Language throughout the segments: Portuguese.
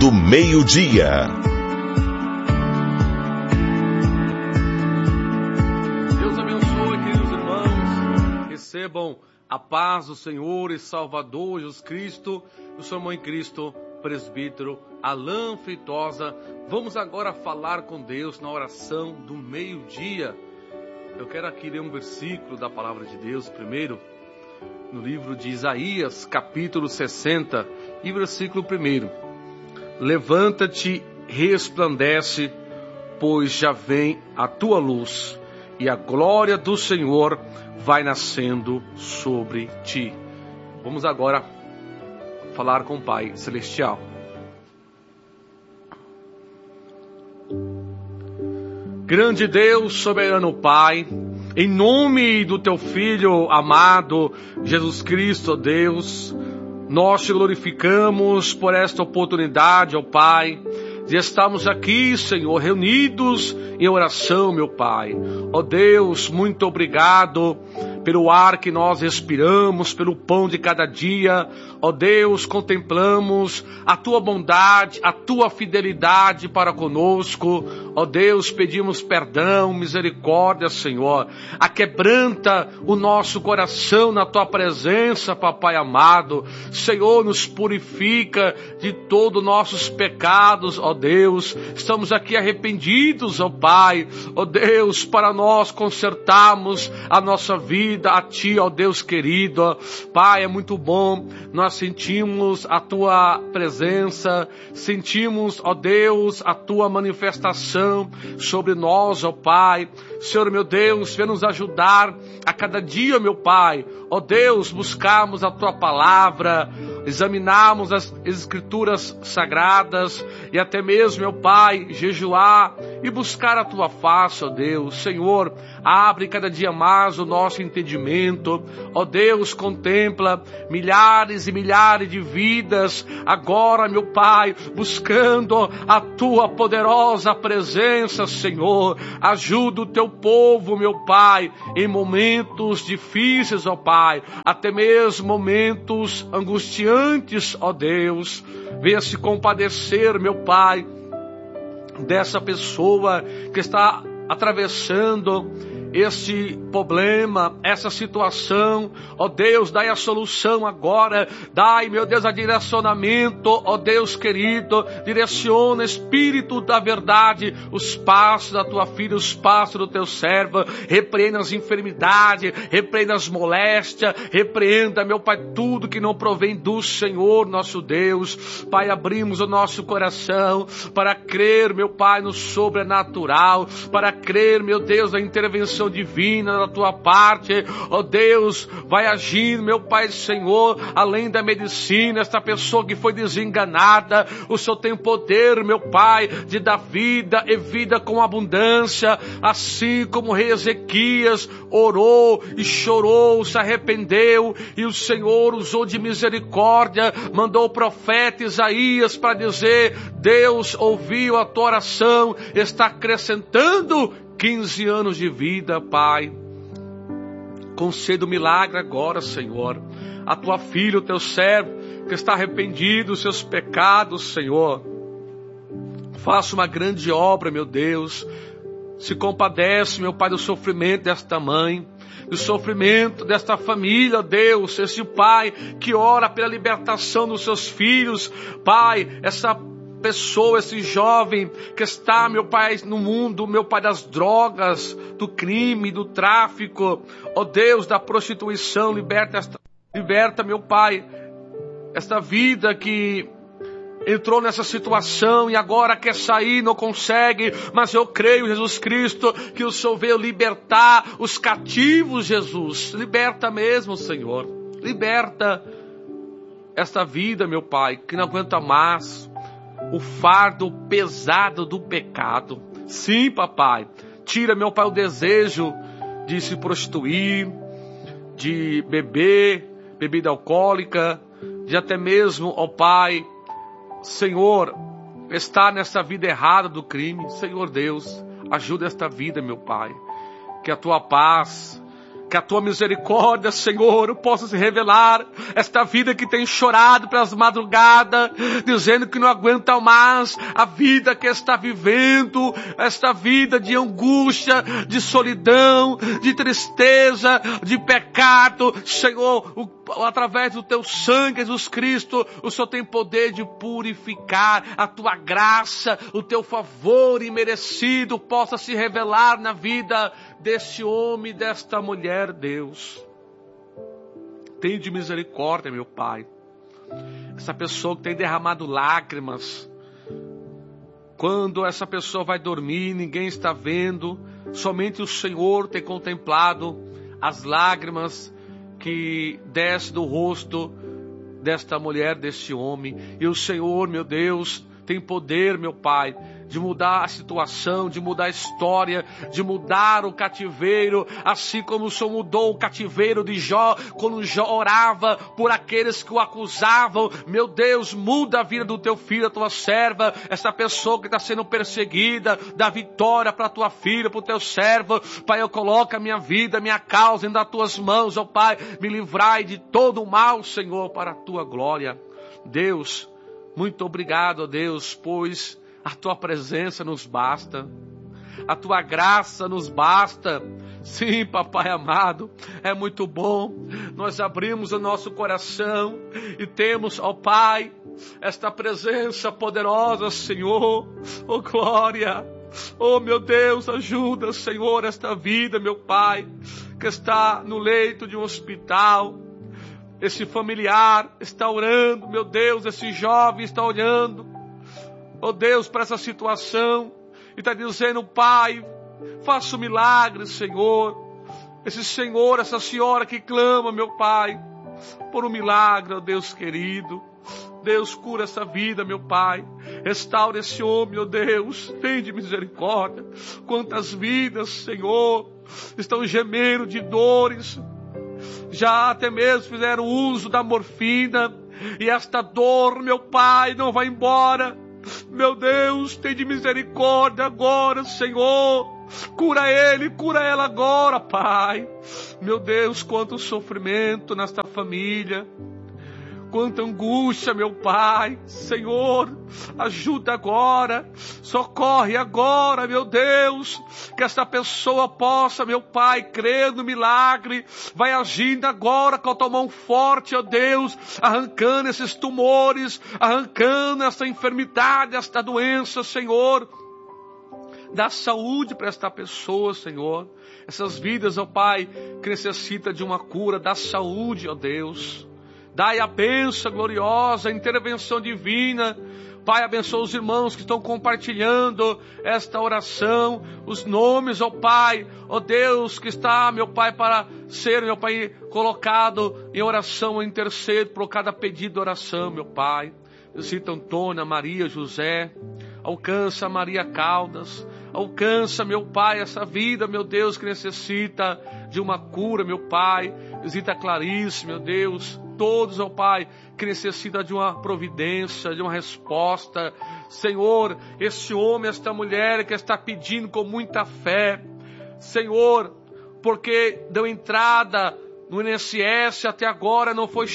do meio-dia. Deus abençoe, queridos irmãos. Recebam a paz do Senhor e Salvador Jesus Cristo, o seu irmão em Cristo, presbítero Alain Feitosa. Vamos agora falar com Deus na oração do meio-dia. Eu quero aqui ler um versículo da palavra de Deus primeiro, no livro de Isaías, capítulo 60, e versículo 1. Levanta-te, resplandece, pois já vem a tua luz, e a glória do Senhor vai nascendo sobre ti. Vamos agora falar com o Pai Celestial. Grande Deus, soberano Pai, em nome do Teu Filho amado, Jesus Cristo, ó Deus, nós te glorificamos por esta oportunidade, ó Pai, de estarmos aqui, Senhor, reunidos em oração, meu Pai. Ó Deus, muito obrigado pelo ar que nós respiramos, pelo pão de cada dia. Ó Deus, contemplamos a Tua bondade, a Tua fidelidade para conosco. Ó Deus, pedimos perdão, misericórdia, Senhor. Aquebranta o nosso coração na Tua presença, Papai amado. Senhor, nos purifica de todos os nossos pecados, ó Deus. Estamos aqui arrependidos, ó Pai. Ó Deus, para nós consertarmos a nossa vida a Ti, ó Deus querido. Pai, é muito bom, nós sentimos a Tua presença, sentimos, ó Deus, a Tua manifestação sobre nós, ó Pai. Senhor, meu Deus, venha nos ajudar a cada dia, meu Pai. Ó Deus, buscarmos a Tua palavra, examinarmos as Escrituras sagradas e até mesmo, meu Pai, jejuar e buscar a Tua face, ó Deus. Senhor, abre cada dia mais o nosso entendimento. Ó Deus, contempla milhares e milhares de vidas agora, meu Pai, buscando a Tua poderosa presença, Senhor. Ajuda o Teu povo, meu Pai, em momentos difíceis, ó Pai, até mesmo momentos angustiantes, ó Deus. Venha se compadecer, meu Pai, dessa pessoa que está atravessando esse problema, essa situação. Ó Deus, dai a solução agora, dai, meu Deus, a direcionamento, ó Deus querido, direciona, Espírito da verdade, os passos da Tua filha, os passos do Teu servo. Repreenda as enfermidades, repreenda as moléstias, repreenda, meu Pai, tudo que não provém do Senhor nosso Deus. Pai, abrimos o nosso coração para crer, meu Pai, no sobrenatural, para crer, meu Deus, na intervenção divina da Tua parte. Ó Deus, vai agir, meu Pai Senhor, além da medicina, esta pessoa que foi desenganada, o Senhor tem poder, meu Pai, de dar vida e vida com abundância, assim como o rei Ezequias orou e chorou, se arrependeu, e o Senhor usou de misericórdia, mandou o profeta Isaías para dizer: Deus ouviu a tua oração, está acrescentando 15 anos de vida, Pai. Conceda o milagre agora, Senhor. A Tua filha, o Teu servo, que está arrependido dos seus pecados, Senhor. Faça uma grande obra, meu Deus. Se compadece, meu Pai, do sofrimento desta mãe, do sofrimento desta família, Deus. Esse pai que ora pela libertação dos seus filhos. Pai, essa pessoa, esse jovem que está, meu Pai, no mundo, meu Pai, das drogas, do crime, do tráfico, ó Deus, da prostituição, liberta, meu Pai, esta vida que entrou nessa situação e agora quer sair, não consegue, mas eu creio, Jesus Cristo, que o Senhor veio libertar os cativos, Jesus. Liberta mesmo, Senhor. Liberta esta vida, meu Pai, que não aguenta mais o fardo pesado do pecado. Sim, papai, tira, meu Pai, o desejo de se prostituir, de beber bebida alcoólica, de até mesmo, ó Pai, Senhor, estar nessa vida errada do crime. Senhor Deus, ajuda esta vida, meu Pai, que a Tua paz, Que a tua misericórdia, Senhor, possa se revelar. Esta vida que tem chorado pelas madrugadas, dizendo que não aguenta mais a vida que está vivendo, esta vida de angústia, de solidão, de tristeza, de pecado. Senhor, através do teu sangue, Jesus Cristo, o Senhor tem poder de purificar. A tua graça, o teu favor imerecido possa se revelar na vida deste homem e desta mulher, Deus. Tende misericórdia, meu Pai. Essa pessoa que tem derramado lágrimas, quando essa pessoa vai dormir, ninguém está vendo, somente o Senhor tem contemplado as lágrimas que descem do rosto desta mulher, deste homem. E o Senhor, meu Deus, tem poder, meu Pai, de mudar a situação, de mudar a história, de mudar o cativeiro, assim como o Senhor mudou o cativeiro de Jó, quando Jó orava por aqueles que o acusavam. Meu Deus, muda a vida do teu filho, da tua serva, essa pessoa que está sendo perseguida, dá vitória para a tua filha, para o teu servo. Pai, eu coloco a minha vida, a minha causa nas tuas mãos, ó Pai, me livrai de todo o mal, Senhor, para a tua glória. Deus, muito obrigado, ó Deus, pois a tua presença nos basta, a tua graça nos basta. Sim, papai amado, é muito bom. Nós abrimos o nosso coração e temos, ó Pai, esta presença poderosa, Senhor. Oh glória, oh meu Deus, ajuda, Senhor, esta vida, meu Pai, que está no leito de um hospital. Esse familiar está orando, meu Deus, esse jovem está olhando, oh Deus, para essa situação e está dizendo: Pai, faça um milagre, Senhor. Esse Senhor, essa senhora que clama, meu Pai, por um milagre, ó Deus querido. Deus, cura essa vida, meu Pai. Restaura esse homem, ó Deus. Tende misericórdia. Quantas vidas, Senhor, estão gemendo de dores. Já até mesmo fizeram uso da morfina. E esta dor, meu Pai, não vai embora. Meu Deus, tem de misericórdia agora, Senhor. Cura ele, cura ela agora, Pai. Meu Deus, quanto sofrimento nesta família. Quanta angústia, meu Pai. Senhor, ajuda agora. Socorre agora, meu Deus. Que esta pessoa possa, meu Pai, crer no milagre. Vai agindo agora com a tua mão forte, ó Deus. Arrancando esses tumores. Arrancando essa enfermidade, esta doença, Senhor. Dá saúde para esta pessoa, Senhor. Essas vidas, ó Pai, que necessitam de uma cura. Dá saúde, ó Deus. Dai a bênção gloriosa, a intervenção divina. Pai, abençoa os irmãos que estão compartilhando esta oração. Os nomes, ó Pai, ó Deus, que está, meu Pai, para ser, meu Pai, colocado em oração. Eu intercedo por cada pedido de oração, meu Pai. Visita Antônia, Maria, José. Alcança Maria Caldas. Alcança, meu Pai, essa vida, meu Deus, que necessita de uma cura, meu Pai. Visita Clarice, meu Deus. Todos, ó Pai, que necessita de uma providência, de uma resposta. Senhor, esse homem, esta mulher que está pedindo com muita fé. Senhor, porque deu entrada no INSS até agora, não foi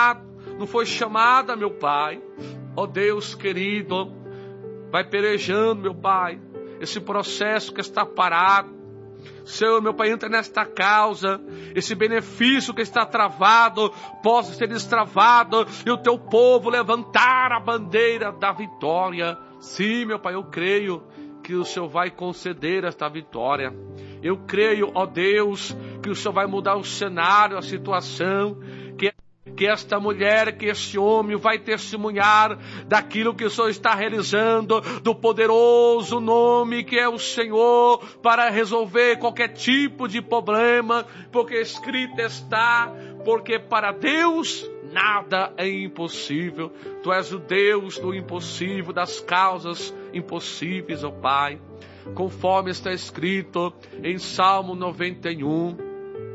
chamada, meu Pai. Ó Deus querido, vai pelejando, meu Pai, esse processo que está parado. Senhor, meu Pai, entra nesta causa, esse benefício que está travado, possa ser destravado, e o teu povo levantar a bandeira da vitória. Sim, meu Pai, eu creio que o Senhor vai conceder esta vitória. Eu creio, ó Deus, que o Senhor vai mudar o cenário, a situação, que esta mulher, que este homem vai testemunhar daquilo que o Senhor está realizando, do poderoso nome que é o Senhor, para resolver qualquer tipo de problema, porque escrito está, porque para Deus nada é impossível. Tu és o Deus do impossível, das causas impossíveis, ó Pai, conforme está escrito em Salmo 91.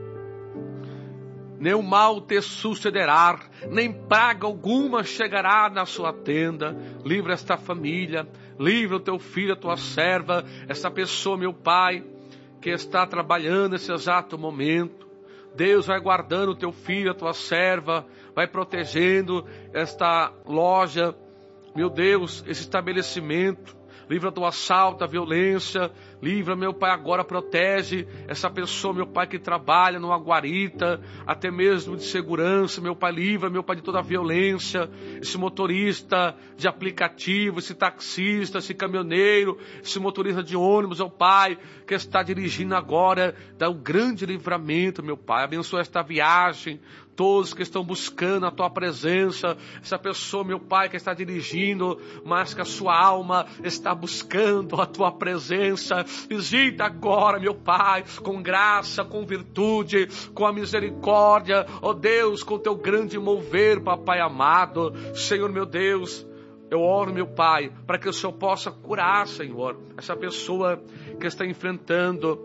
Nem o mal te sucederá, nem praga alguma chegará na sua tenda. Livra esta família, livra o teu filho, a tua serva, essa pessoa, meu Pai, que está trabalhando nesse exato momento. Deus, vai guardando o teu filho, a tua serva, vai protegendo esta loja, meu Deus, esse estabelecimento. Livra do assalto, da violência. Livra, meu Pai, agora protege essa pessoa, meu Pai, que trabalha numa guarita, até mesmo de segurança, meu Pai. Livra, meu Pai, de toda a violência. Esse motorista de aplicativo, esse taxista, esse caminhoneiro, esse motorista de ônibus, meu Pai, que está dirigindo agora, dá um grande livramento, meu Pai. Abençoa esta viagem. Todos que estão buscando a tua presença, essa pessoa, meu Pai, que está dirigindo, mas que a sua alma está buscando a tua presença. Visita agora, meu Pai, com graça, com virtude, com a misericórdia, ó Deus, com o teu grande mover, Papai amado. Senhor, meu Deus, eu oro, meu Pai, para que o Senhor possa curar, Senhor, essa pessoa que está enfrentando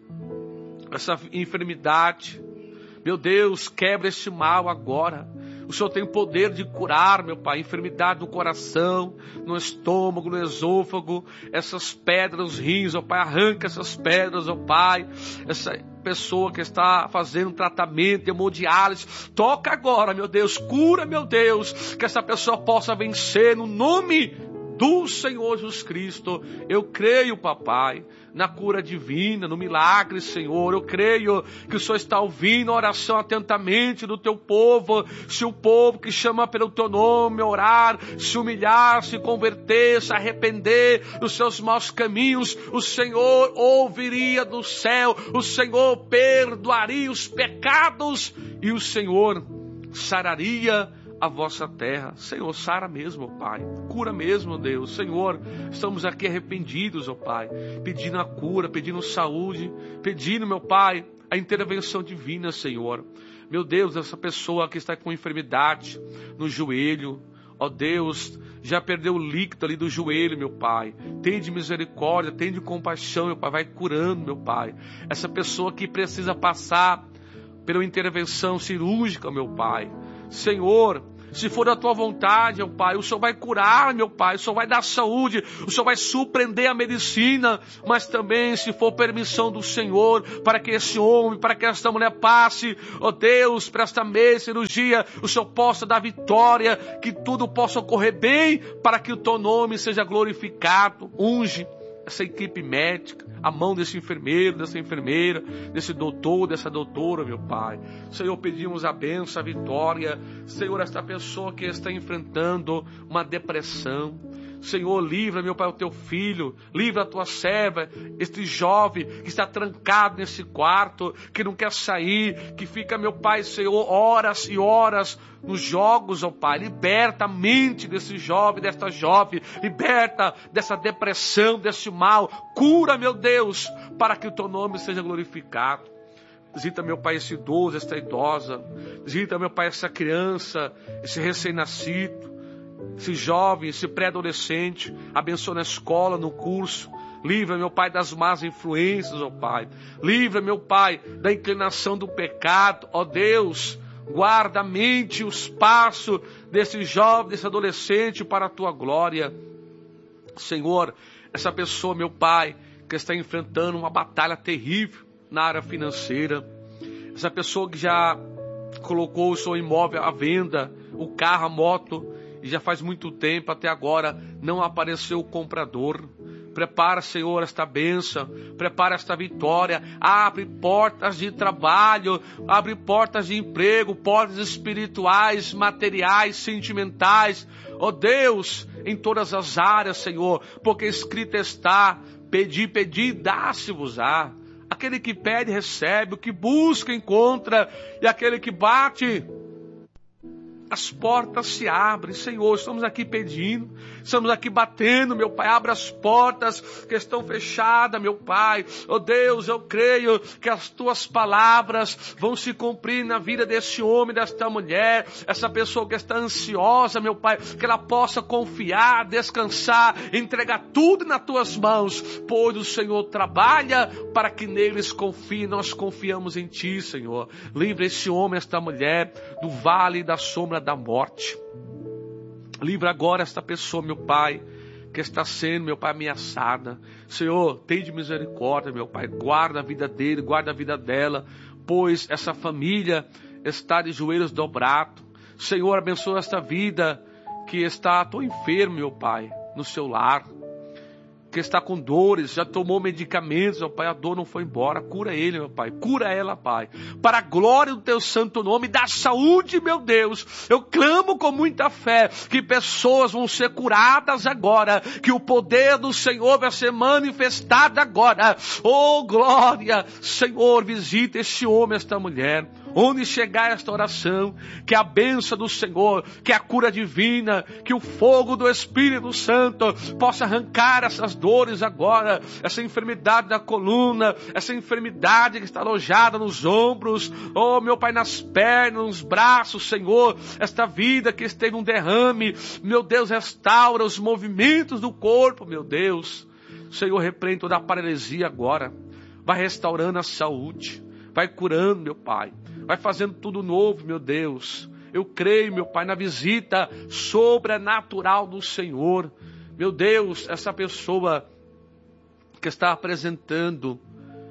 essa enfermidade. Meu Deus, quebra este mal agora. O Senhor tem o poder de curar, meu Pai, enfermidade do coração, no estômago, no esôfago, essas pedras, os rins, ó Pai, arranca essas pedras, ó Pai. Essa pessoa que está fazendo tratamento de hemodiálise, toca agora, meu Deus, cura, meu Deus, que essa pessoa possa vencer no nome do Senhor Jesus Cristo. Eu creio, Papai, na cura divina, no milagre, Senhor. Eu creio que o Senhor está ouvindo a oração atentamente do teu povo. Se o povo que chama pelo teu nome orar, se humilhar, se converter, se arrepender dos seus maus caminhos, o Senhor ouviria do céu, o Senhor perdoaria os pecados e o Senhor sararia a vossa terra. Senhor, sara mesmo, Pai. Cura mesmo, Deus. Senhor, estamos aqui arrependidos, ó Pai, pedindo a cura, pedindo saúde, pedindo, meu Pai, a intervenção divina, Senhor. Meu Deus, essa pessoa que está com enfermidade no joelho, ó Deus, já perdeu o líquido ali do joelho, meu Pai. Tem de misericórdia, tem de compaixão, meu Pai. Vai curando, meu Pai. Essa pessoa que precisa passar pela intervenção cirúrgica, meu Pai. Senhor, se for da tua vontade, meu Pai, o Senhor vai curar, meu Pai, o Senhor vai dar saúde, o Senhor vai surpreender a medicina, mas também, se for permissão do Senhor, para que esse homem, para que esta mulher passe, ó Deus, para esta meia cirurgia, o Senhor possa dar vitória, que tudo possa ocorrer bem, para que o teu nome seja glorificado. Unge essa equipe médica, a mão desse enfermeiro, dessa enfermeira, desse doutor, dessa doutora, meu Pai. Senhor, pedimos a bênção, a vitória. Senhor, esta pessoa que está enfrentando uma depressão, Senhor, livra, meu Pai, o teu filho, livra a tua serva, este jovem que está trancado nesse quarto, que não quer sair, que fica, meu Pai, Senhor, horas e horas nos jogos, ó Pai. Liberta a mente desse jovem, desta jovem, liberta dessa depressão, desse mal. Cura, meu Deus, para que o teu nome seja glorificado. Visita, meu Pai, esse idoso, esta idosa. Visita, meu Pai, essa criança, esse recém-nascido, esse jovem, esse pré-adolescente. Abençoa na escola, no curso. Livra, meu Pai, das más influências, ó Pai. Livra, meu Pai, da inclinação do pecado, ó Deus. Guarda a mente e os passos desse jovem, desse adolescente para a tua glória. Senhor, essa pessoa, meu Pai, que está enfrentando uma batalha terrível na área financeira. Essa pessoa que já colocou o seu imóvel à venda, o carro, a moto, e já faz muito tempo, até agora, não apareceu o comprador. Prepara, Senhor, esta bênção, prepara esta vitória, abre portas de trabalho, abre portas de emprego, portas espirituais, materiais, sentimentais, ó Deus, em todas as áreas, Senhor, porque escrito está, pedi, pedi, dá-se-vos-á. Aquele que pede, recebe, o que busca, encontra, e aquele que bate, as portas se abrem. Senhor, estamos aqui pedindo, estamos aqui batendo, meu Pai, abre as portas que estão fechadas, meu Pai. Oh Deus, eu creio que as tuas palavras vão se cumprir na vida desse homem, desta mulher, essa pessoa que está ansiosa, meu Pai, que ela possa confiar, descansar, entregar tudo nas tuas mãos, pois o Senhor trabalha para que neles confie. Nós confiamos em ti, Senhor. Livra esse homem, esta mulher do vale da sombra da morte. Livra agora esta pessoa, meu Pai, que está sendo, meu Pai, ameaçada. Senhor, tem de misericórdia, meu Pai. Guarda a vida dele, guarda a vida dela. pois essa família está de joelhos dobrados. Senhor, abençoa esta vida que está tão enferma, meu Pai, no seu lar, que está com dores, já tomou medicamentos, meu Pai, a dor não foi embora. Cura ele, meu Pai, cura ela, Pai, para a glória do teu santo nome, dá saúde, meu Deus. Eu clamo com muita fé que pessoas vão ser curadas agora, que o poder do Senhor vai ser manifestado agora. Oh, glória, Senhor, visita este homem, esta mulher. Onde chegar esta oração, que a bênção do Senhor, que a cura divina, que o fogo do Espírito Santo possa arrancar essas dores agora, essa enfermidade da coluna, essa enfermidade que está alojada nos ombros, oh meu Pai, nas pernas, nos braços, Senhor, esta vida que esteve um derrame, meu Deus, restaura os movimentos do corpo, meu Deus. Senhor, repreende toda a paralisia agora, vai restaurando a saúde, vai curando, meu Pai, vai fazendo tudo novo, meu Deus. Eu creio, meu Pai, na visita sobrenatural do Senhor. Meu Deus, essa pessoa que está apresentando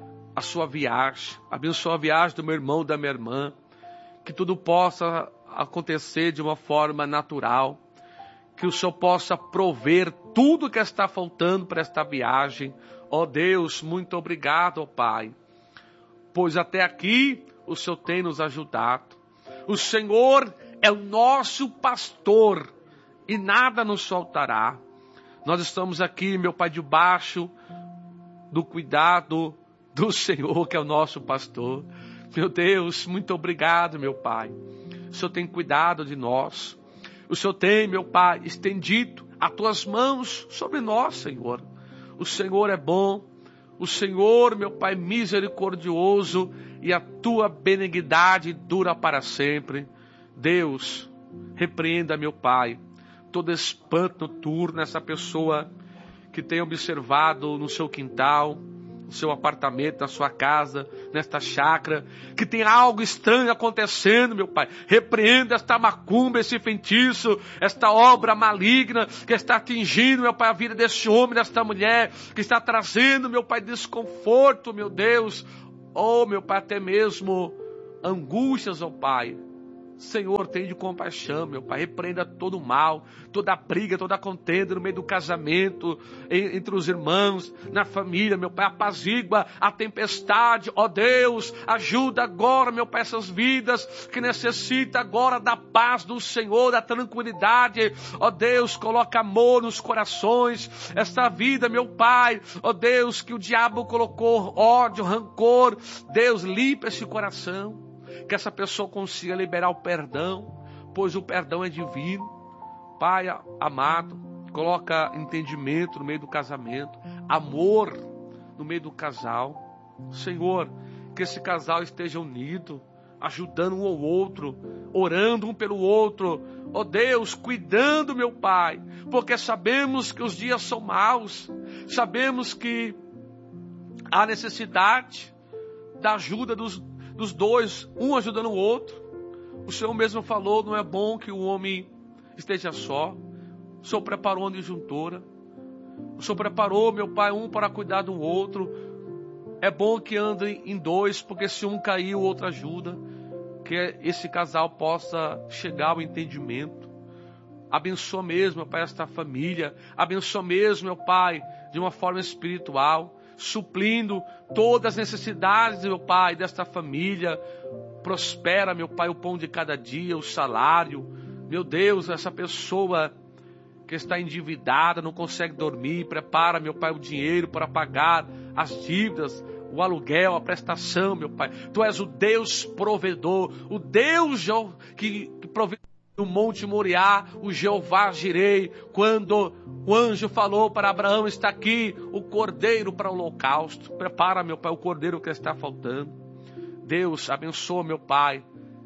a sua viagem, abençoa a viagem do meu irmão, da minha irmã, que tudo possa acontecer de uma forma natural, que o Senhor possa prover tudo que está faltando para esta viagem. Ó Deus, muito obrigado, ó Pai, pois até aqui o Senhor tem nos ajudado. O Senhor é o nosso pastor e nada nos faltará. Nós estamos aqui, meu Pai, debaixo do cuidado do Senhor, que é o nosso pastor. Meu Deus, muito obrigado, meu Pai. O Senhor tem cuidado de nós. O Senhor tem, meu Pai, estendido as tuas mãos sobre nós, Senhor. O Senhor é bom. O Senhor, meu Pai, misericordioso, e a tua benignidade dura para sempre. Deus, repreenda, meu Pai, todo espanto noturno nessa pessoa que tem observado no seu quintal, no seu apartamento, na sua casa, nesta chácara, que tem algo estranho acontecendo, meu Pai. Repreenda esta macumba, esse feitiço, esta obra maligna que está atingindo, meu Pai, a vida deste homem, desta mulher, que está trazendo, meu Pai, desconforto, meu Deus. Oh, meu Pai, até mesmo angústias, oh Pai. Senhor, tenha de compaixão, meu Pai, repreenda todo o mal, toda a briga, toda a contenda no meio do casamento, entre os irmãos, na família, meu Pai, apazigua a tempestade, ó Deus, ajuda agora, meu Pai, essas vidas que necessitam agora da paz do Senhor, da tranquilidade, ó Deus, coloca amor nos corações, esta vida, meu Pai, ó Deus, que o diabo colocou ódio, rancor, Deus, limpa esse coração, que essa pessoa consiga liberar o perdão, pois o perdão é divino. Pai amado, coloca entendimento no meio do casamento, amor no meio do casal. Senhor, que esse casal esteja unido, ajudando um ao outro, orando um pelo outro. Ó Deus, cuidando, meu Pai, porque sabemos que os dias são maus, sabemos que há necessidade da ajuda dos dois, um ajudando o outro. O Senhor mesmo falou, não é bom que o homem esteja só. O Senhor preparou uma disjuntora. O Senhor preparou, meu Pai, um para cuidar do outro. É bom que andem em dois, porque se um cair, o outro ajuda. Que esse casal possa chegar ao entendimento. Abençoa mesmo, meu Pai, esta família. Abençoa mesmo, meu Pai, de uma forma espiritual, suprindo todas as necessidades, meu Pai, desta família. Prospera, meu Pai, o pão de cada dia, o salário. Meu Deus, essa pessoa que está endividada, não consegue dormir, prepara, meu Pai, o dinheiro para pagar as dívidas, o aluguel, a prestação, meu Pai. Tu és o Deus provedor, o Deus que provê no Monte Moriá, o Jeová Jirei, quando o anjo falou para Abraão, está aqui o cordeiro para o holocausto. Prepara, meu Pai, o cordeiro que está faltando. Deus, abençoa, meu Pai,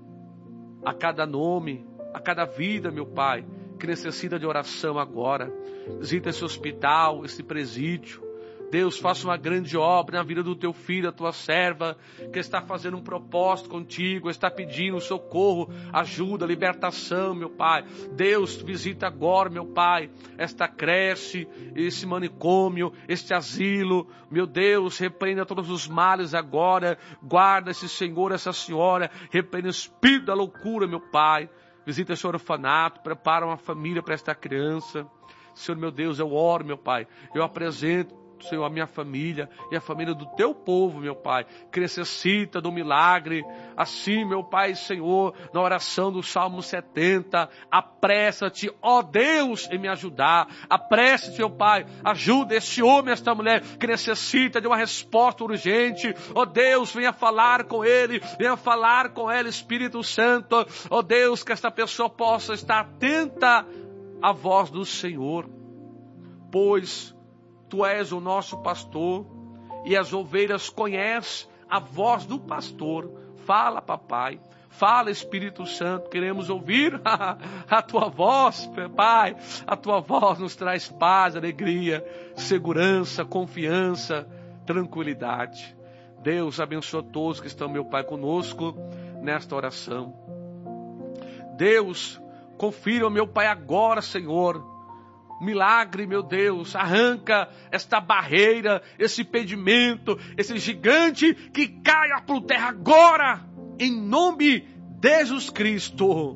a cada nome, a cada vida, meu Pai, que necessita de oração agora. Visita esse hospital, esse presídio. Deus, faça uma grande obra na vida do teu filho, da tua serva, que está fazendo um propósito contigo, está pedindo socorro, ajuda, libertação, meu Pai. Deus, visita agora, meu Pai, esta creche, esse manicômio, este asilo. Meu Deus, repreenda todos os males agora. Guarda esse senhor, essa senhora. Repreenda o espírito da loucura, meu Pai. Visita esse orfanato, prepara uma família para esta criança. Senhor, meu Deus, eu oro, meu Pai. Eu apresento, Senhor, a minha família e a família do teu povo, meu Pai, que necessita do milagre. Assim, meu Pai, Senhor, na oração do Salmo 70, apressa-te, ó Deus, em me ajudar. Apressa-te, meu Pai, ajuda este homem, esta mulher que necessita de uma resposta urgente. Ó Deus, venha falar com ele, venha falar com ela, Espírito Santo. Ó Deus, que esta pessoa possa estar atenta à voz do Senhor, pois Tu és o nosso pastor e as ovelhas conhecem a voz do pastor. Fala, papai. Fala, Espírito Santo. Queremos ouvir a tua voz, Pai. A tua voz nos traz paz, alegria, segurança, confiança, tranquilidade. Deus, abençoa todos que estão, meu Pai, conosco nesta oração. Deus, confira, meu Pai, agora, Senhor, milagre, meu Deus, arranca esta barreira, esse impedimento, esse gigante que caia por terra agora, em nome de Jesus Cristo.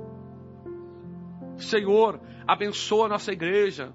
Senhor, abençoa a nossa igreja,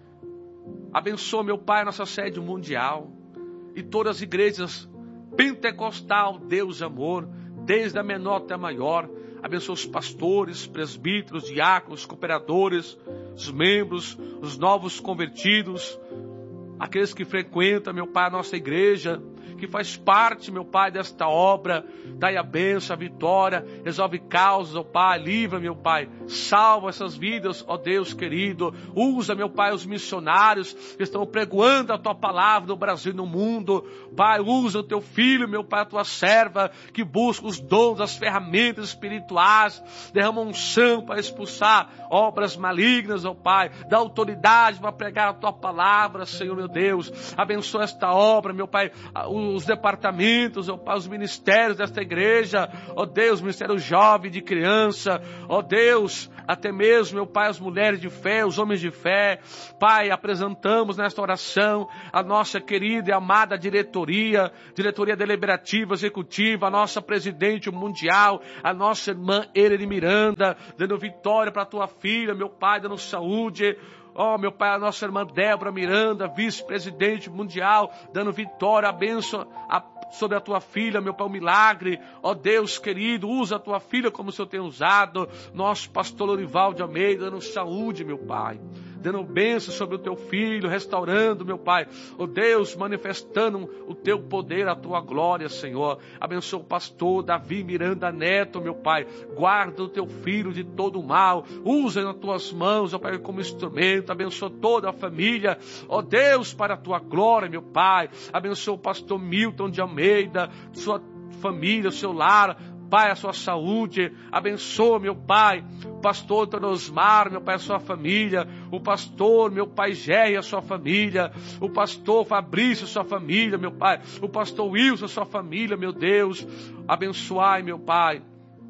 abençoa, meu Pai, a nossa sede mundial e todas as igrejas pentecostal, Deus amor, desde a menor até a maior. Abençoa os pastores, presbíteros, diáconos, cooperadores, os membros, os novos convertidos, aqueles que frequentam, meu Pai, a nossa igreja, que faz parte, meu Pai, desta obra. Dai a bênção, a vitória, resolve causas, ó Pai, livra, meu Pai, salva essas vidas, ó Deus querido. Usa, meu Pai, os missionários que estão pregoando a Tua palavra no Brasil e no mundo. Pai, usa o Teu filho, meu Pai, a Tua serva, que busca os dons, as ferramentas espirituais, derrama unção para expulsar obras malignas, ó Pai, dá autoridade para pregar a Tua palavra, Senhor, meu Deus. Abençoa esta obra, meu Pai, os departamentos, ó Pai, os ministérios desta igreja, ó Deus, ministério jovem, de criança, ó Deus, até mesmo, meu Pai, as mulheres de fé, os homens de fé. Pai, apresentamos nesta oração a nossa querida e amada diretoria deliberativa, executiva, a nossa presidente mundial, a nossa irmã Ereli Miranda, dando vitória para a Tua filha, meu Pai, dando saúde. Ó, meu Pai, a nossa irmã Débora Miranda, vice-presidente mundial, dando vitória, a bênção sobre a Tua filha, meu Pai, um milagre. Ó Deus querido, usa a Tua filha como o Senhor tem usado. Nosso pastor Lorival de Almeida, dando saúde, meu Pai, dando bênção sobre o Teu filho, restaurando, meu Pai, ó Deus, manifestando o Teu poder, a Tua glória, Senhor. Abençoa o pastor Davi Miranda Neto, meu Pai, guarda o Teu filho de todo o mal, usa nas Tuas mãos, ó Pai, como instrumento. Abençoa toda a família, ó Deus, para a Tua glória, meu Pai. Abençoa o pastor Milton de Almeida, sua família, o seu lar, Pai, a sua saúde. Abençoa, meu Pai, o pastor Osmar, meu Pai, a sua família. O pastor, meu Pai, Géia, a sua família. O pastor Fabrício, a sua família, meu Pai. O pastor Wilson, a sua família, meu Deus. Abençoai, meu Pai,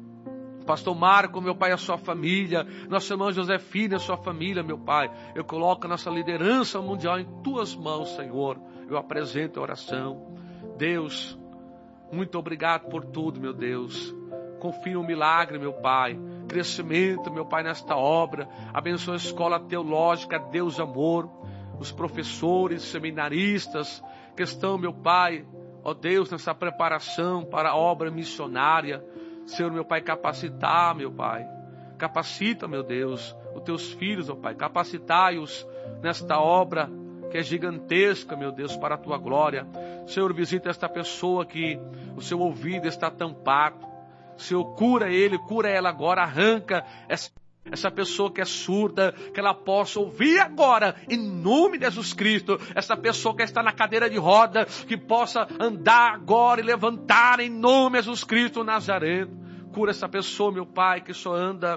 pastor Marco, meu Pai, a sua família. Nossa irmã Josefina, a sua família, meu Pai. Eu coloco a nossa liderança mundial em Tuas mãos, Senhor. Eu apresento a oração. Deus, muito obrigado por tudo, meu Deus. Confia um milagre, meu Pai. Crescimento, meu Pai, nesta obra. Abençoa a escola teológica, Deus amor. Os professores, seminaristas que estão, meu Pai, ó Deus, nessa preparação para a obra missionária. Senhor, meu Pai, capacitar, meu Pai. Capacita, meu Deus, os Teus filhos, ó Pai. Capacitai-os nesta obra que é gigantesca, meu Deus, para a Tua glória. Senhor, visita esta pessoa que o seu ouvido está tampado. Senhor, cura ele, cura ela agora, arranca essa pessoa que é surda, que ela possa ouvir agora, em nome de Jesus Cristo. Essa pessoa que está na cadeira de roda, que possa andar agora e levantar em nome de Jesus Cristo Nazareno. Cura essa pessoa, meu Pai, que só anda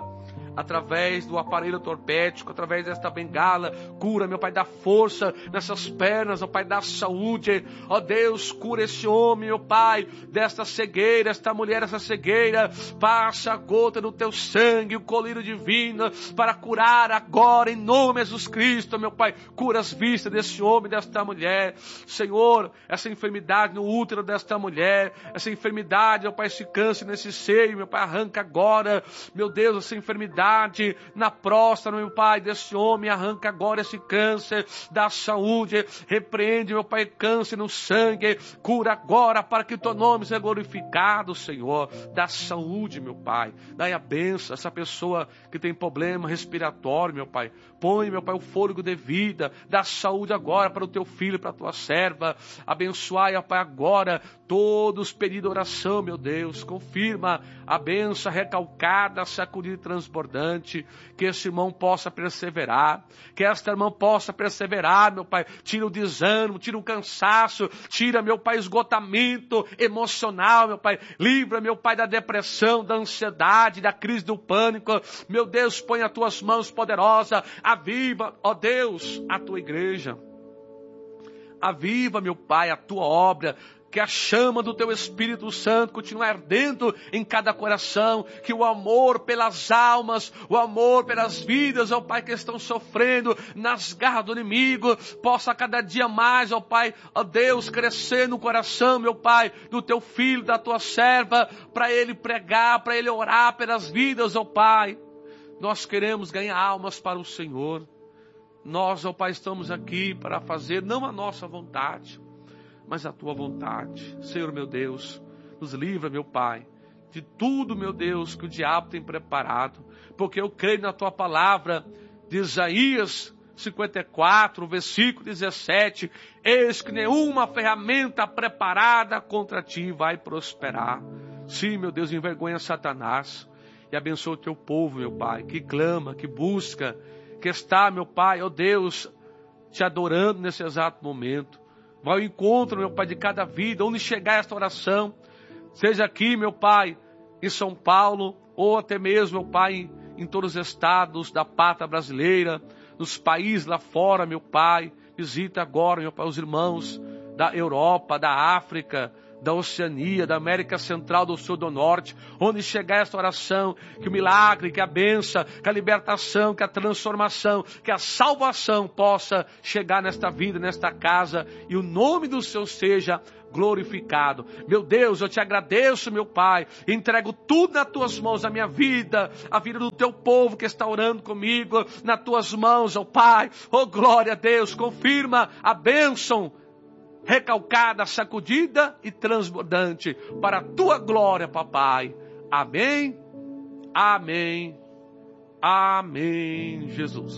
através do aparelho ortopédico, através desta bengala. Cura, meu Pai, dá força nessas pernas, ó Pai, dá saúde. Ó Deus, cura esse homem, meu Pai, desta cegueira, esta mulher, essa cegueira. Passa a gota do teu sangue, o colírio divino, para curar agora, em nome de Jesus Cristo, meu Pai. Cura as vistas desse homem, desta mulher. Senhor, essa enfermidade no útero desta mulher, essa enfermidade, meu Pai, esse câncer nesse seio, meu Pai, arranca agora. Meu Deus, essa enfermidade na próstata, meu Pai, desse homem, arranca agora esse câncer da saúde. Repreende, meu Pai, câncer no sangue. Cura agora para que teu nome seja glorificado, Senhor. Dá saúde, meu Pai. Dai a bênção a essa pessoa que tem problema respiratório, meu Pai. Põe, meu Pai, o fôlego de vida. Dá saúde agora para o teu filho, para a tua serva. Abençoai, ó Pai, agora todos pedindo oração, meu Deus. Confirma a bênção recalcada, sacudida e transbordante. Que esse irmão possa perseverar. Que esta irmã possa perseverar, meu Pai. Tira o desânimo, tira o cansaço. Tira, meu Pai, esgotamento emocional, meu Pai. Livra, meu Pai, da depressão, da ansiedade, da crise do pânico. Meu Deus, põe as tuas mãos poderosas. Aviva, ó Deus, a tua igreja. Aviva, meu Pai, a tua obra. Que a chama do teu Espírito Santo continue ardendo em cada coração. Que o amor pelas almas, o amor pelas vidas, ó Pai, que estão sofrendo nas garras do inimigo, possa cada dia mais, ó Pai, ó Deus, crescer no coração, meu Pai, do teu filho, da tua serva, para ele pregar, para ele orar pelas vidas, ó Pai. Nós queremos ganhar almas para o Senhor. Nós, ó Pai, estamos aqui para fazer não a nossa vontade, mas a tua vontade. Senhor, meu Deus, nos livra, meu Pai, de tudo, meu Deus, que o diabo tem preparado, porque eu creio na tua palavra de Isaías 54, versículo 17, eis que nenhuma ferramenta preparada contra ti vai prosperar. Sim, meu Deus, envergonha Satanás e abençoa o teu povo, meu Pai, que clama, que busca, que está, meu Pai, ó Deus, te adorando nesse exato momento. Vai ao encontro, meu Pai, de cada vida, onde chegar esta oração, seja aqui, meu Pai, em São Paulo, ou até mesmo, meu Pai, em todos os estados da pátria brasileira, nos países lá fora, meu Pai. Visita agora, meu Pai, os irmãos da Europa, da África, da Oceania, da América Central, do Sul, do Norte, onde chegar esta oração, que o milagre, que a bênção, que a libertação, que a transformação, que a salvação possa chegar nesta vida, nesta casa, e o nome do Senhor seja glorificado. Meu Deus, eu te agradeço, meu Pai, entrego tudo nas tuas mãos, a minha vida, a vida do teu povo que está orando comigo, nas tuas mãos, ó Pai. Oh, glória a Deus, confirma a bênção recalcada, sacudida e transbordante, para a tua glória, papai. Amém, amém, amém, Jesus.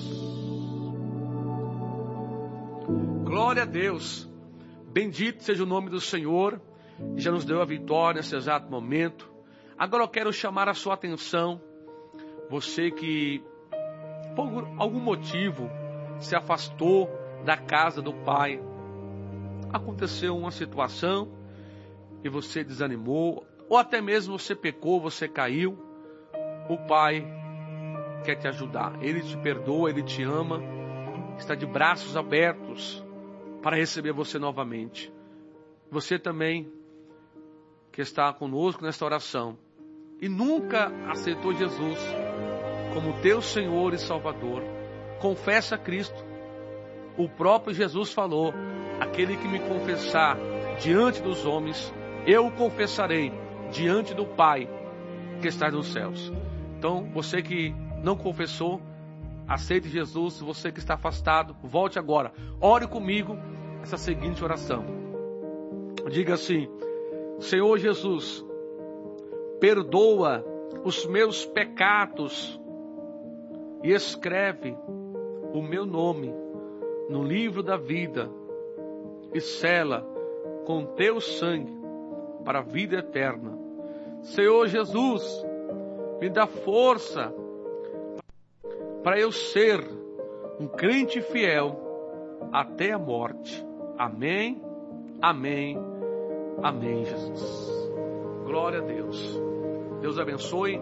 Glória a Deus, bendito seja o nome do Senhor, que já nos deu a vitória nesse exato momento. Agora eu quero chamar a sua atenção, você que por algum motivo se afastou da casa do Pai. Aconteceu uma situação e você desanimou, ou até mesmo você pecou, você caiu. O Pai quer te ajudar. Ele te perdoa, Ele te ama, está de braços abertos para receber você novamente. Você também que está conosco nesta oração e nunca aceitou Jesus como teu Senhor e Salvador, confessa a Cristo. O próprio Jesus falou: aquele que me confessar diante dos homens, eu o confessarei diante do Pai que está nos céus. Então, você que não confessou, aceite Jesus. Você que está afastado, volte agora. Ore comigo essa seguinte oração. Diga assim: Senhor Jesus, perdoa os meus pecados e escreve o meu nome no livro da vida e sela com teu sangue para a vida eterna. Senhor Jesus, me dá força para eu ser um crente fiel até a morte. Amém, amém, amém, Jesus. Glória a Deus. Deus abençoe.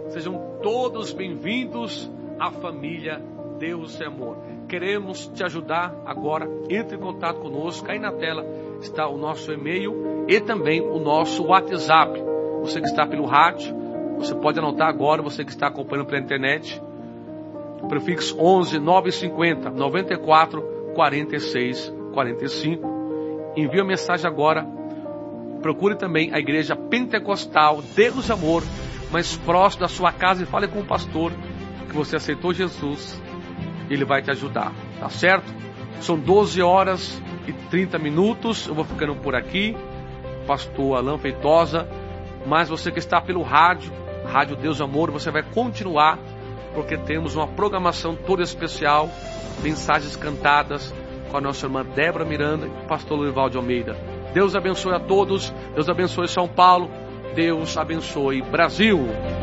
Sejam todos bem-vindos à família Deus é Amor. Queremos te ajudar agora. Entre em contato conosco. Aí na tela está o nosso e-mail e também o nosso WhatsApp. Você que está pelo rádio, você pode anotar agora. Você que está acompanhando pela internet, o prefixo 11 950 94 46 45. Envie a mensagem agora. Procure também a igreja pentecostal Deus Amor mais próximo da sua casa e fale com o pastor que você aceitou Jesus. Ele vai te ajudar, tá certo? São 12 horas e 30 minutos. Eu vou ficando por aqui, pastor Alain Feitosa. Mas você que está pelo rádio, Rádio Deus Amor, você vai continuar, porque temos uma programação toda especial, mensagens cantadas com a nossa irmã Débora Miranda e o pastor Lourival de Almeida. Deus abençoe a todos. Deus abençoe São Paulo. Deus abençoe Brasil.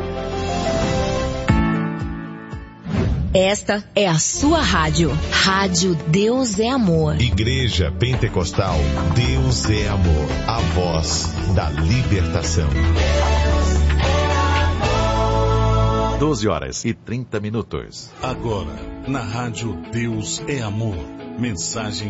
Esta é a sua rádio. Rádio Deus é Amor. Igreja Pentecostal Deus é Amor. A voz da libertação. 12 horas e 30 minutos. Agora, na rádio Deus é Amor. Mensagem